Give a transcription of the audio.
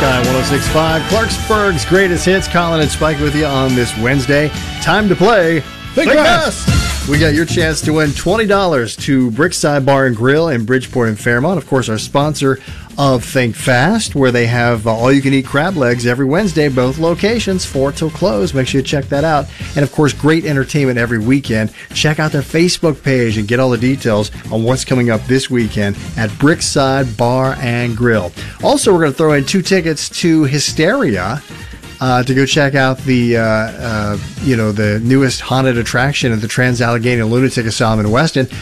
Sky 106.5, Clarksburg's greatest hits. Colin and Spike with you on this Wednesday. Time to play Think Fast. We got your chance to win $20 to Brickside Bar and Grill in Bridgeport and Fairmont. Of course, our sponsor of Think Fast, where they have all-you-can-eat crab legs every Wednesday, both locations, 4 till close. Make sure you check that out. And, of course, great entertainment every weekend. Check out their Facebook page and get all the details on what's coming up this weekend at Brickside Bar and Grill. Also, we're going to throw in 2 tickets to Hysteria to go check out the the newest haunted attraction at the Trans-Allegheny Lunatic Asylum in Weston.